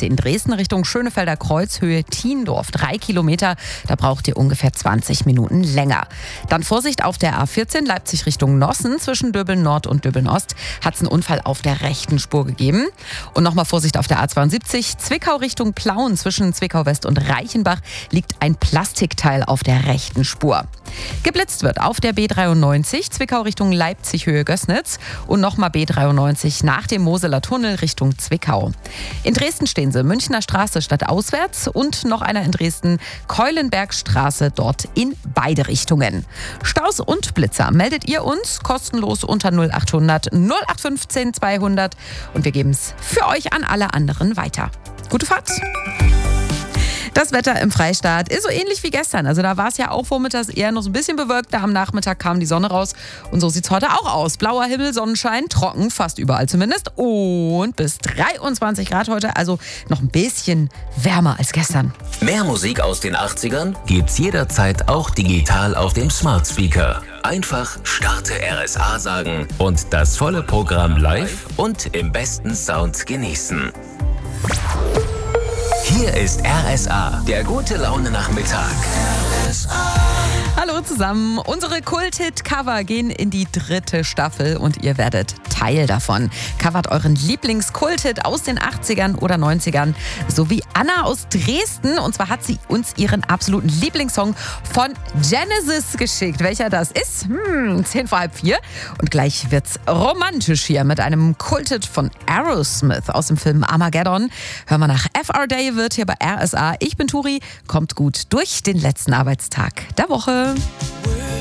A10 Dresden Richtung Schönefelder Kreuz, Höhe Thiendorf, 3 Kilometer. Da braucht ihr ungefähr 20 Minuten länger. Dann Vorsicht auf der A14 Leipzig Richtung Nossen. Zwischen Döbeln Nord und Döbeln Ost hat es einen Unfall auf der rechten Spur gegeben. Und nochmal Vorsicht auf der A72 Zwickau Richtung Plauen. Zwischen Zwickau West und Reichenbach liegt ein Plastikteil auf der rechten Spur. Geblitzt wird auf der B93 Zwickau Richtung Leipzig Höhe Gößnitz und nochmal B93 nach dem Moseler Tunnel Richtung Zwickau. In Dresden stehen sie Münchner Straße stadtauswärts und noch einer in Dresden Keulenbergstraße, dort in beide Richtungen. Staus und Blitzer meldet ihr uns kostenlos unter 0800 0815 200 und wir geben es für euch an alle anderen weiter. Gute Fahrt! Das Wetter im Freistaat ist so ähnlich wie gestern. Also da war es ja auch vormittags eher noch so ein bisschen bewölkt. Am Nachmittag kam die Sonne raus. Und so sieht es heute auch aus. Blauer Himmel, Sonnenschein, trocken, fast überall zumindest. Und bis 23 Grad heute. Also noch ein bisschen wärmer als gestern. Mehr Musik aus den 80ern gibt's jederzeit auch digital auf dem Smart Speaker. Einfach Starte RSA sagen und das volle Programm live und im besten Sound genießen. Hier ist RSA, der gute Laune Nachmittag. Hallo zusammen. Unsere Kult-Hit-Cover gehen in die 3. Staffel und ihr werdet Teil davon. Covert euren Lieblings-Kult-Hit aus den 80ern oder 90ern. So wie Anna aus Dresden. Und zwar hat sie uns ihren absoluten Lieblingssong von Genesis geschickt. Welcher das ist? 10 vor halb 4. Und gleich wird's romantisch hier mit einem Kult-Hit von Aerosmith aus dem Film Armageddon. Hören wir nach F.R. David hier bei RSA. Ich bin Turi. Kommt gut durch den letzten Arbeitstag der Woche.